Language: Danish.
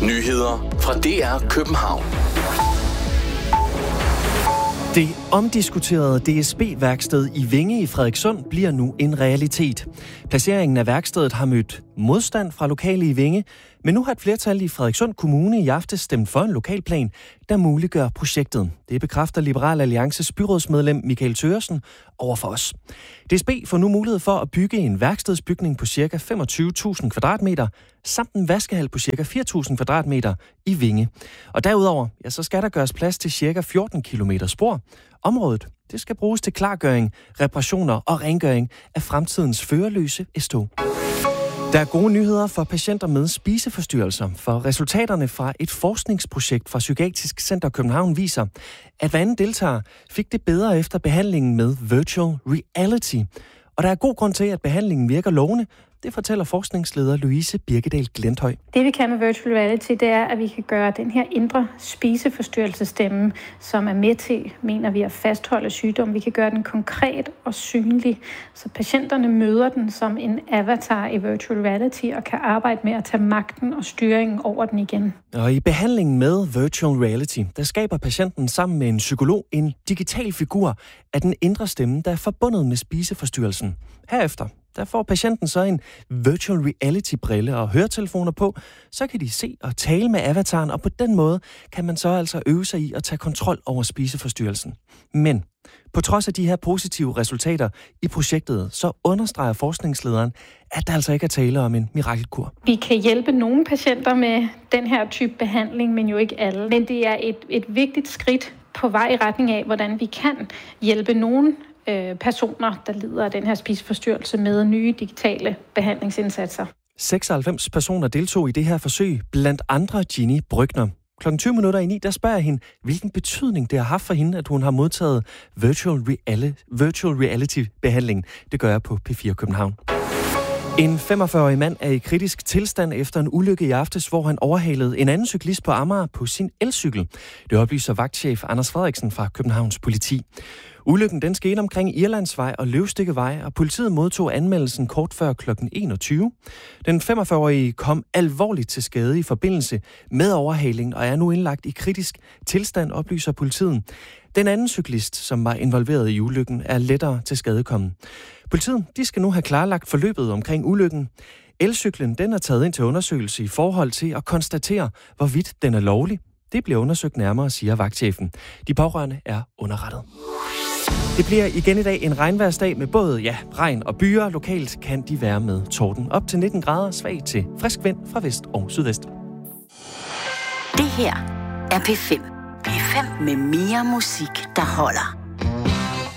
Nyheder fra DR København. Det omdiskuterede DSB-værksted i Vinge i Frederikssund bliver nu en realitet. Placeringen af værkstedet har mødt modstand fra lokale i Vinge, men nu har et flertal i Frederikssund Kommune i aftes stemt for en lokalplan, der muliggør projektet. Det bekræfter Liberal Alliances byrådsmedlem Michael Thøgersen over for os. DSB får nu mulighed for at bygge en værkstedsbygning på ca. 25.000 kvadratmeter, samt en vaskehal på ca. 4.000 kvadratmeter i Vinge. Og derudover, så skal der gøres plads til ca. 14 km spor. Området, det skal bruges til klargøring, reparationer og rengøring af fremtidens førerløse S-tog. Der er gode nyheder for patienter med spiseforstyrrelser, for resultaterne fra et forskningsprojekt fra Psykiatrisk Center København viser, at hver anden deltager fik det bedre efter behandlingen med virtual reality. Og der er god grund til, at behandlingen virker lovende. Det fortæller forskningsleder Louise Birkedal Glenthøj. Det vi kan med virtual reality, det er, at vi kan gøre den her indre spiseforstyrrelsesstemme, som er med til, mener vi, at fastholde sygdom. Vi kan gøre den konkret og synlig, så patienterne møder den som en avatar i virtual reality og kan arbejde med at tage magten og styringen over den igen. Og i behandlingen med virtual reality, der skaber patienten sammen med en psykolog en digital figur af den indre stemme, der er forbundet med spiseforstyrrelsen. Herefter der får patienten så en virtual reality-brille og høretelefoner på, så kan de se og tale med avataren, og på den måde kan man så altså øve sig i at tage kontrol over spiseforstyrrelsen. Men på trods af de her positive resultater i projektet, så understreger forskningslederen, at der altså ikke er tale om en mirakelkur. Vi kan hjælpe nogle patienter med den her type behandling, men jo ikke alle. Men det er et vigtigt skridt på vej i retning af, hvordan vi kan hjælpe nogle personer, der lider af den her spiseforstyrrelse med nye digitale behandlingsindsatser. 96 personer deltog i det her forsøg, blandt andre Ginny Brygner. 20:20, der spørger jeg hende, hvilken betydning det har haft for hende, at hun har modtaget virtual reality-behandling. Det gør jeg på P4 København. En 45-årig mand er i kritisk tilstand efter en ulykke i aftes, hvor han overhalede en anden cyklist på Amager på sin elcykel. Det oplyser vagtchef Anders Frederiksen fra Københavns Politi. Ulykken den skete omkring Irlandsvej og Løvstikkevej, og politiet modtog anmeldelsen kort før kl. 21. Den 45-årige kom alvorligt til skade i forbindelse med overhalingen og er nu indlagt i kritisk tilstand, oplyser politiet. Den anden cyklist, som var involveret i ulykken, er lettere til skadekommen. Politiet de skal nu have klarlagt forløbet omkring ulykken. Elcyklen den er taget ind til undersøgelse i forhold til at konstatere, hvorvidt den er lovlig. Det bliver undersøgt nærmere, siger vagtchefen. De pårørende er underrettet. Det bliver igen i dag en regnvejrsdag med både regn og byer. Lokalt kan de være med torden. Op til 19 grader, svag til frisk vind fra vest og sydvest. Det her er P5. P5 med mere musik, der holder.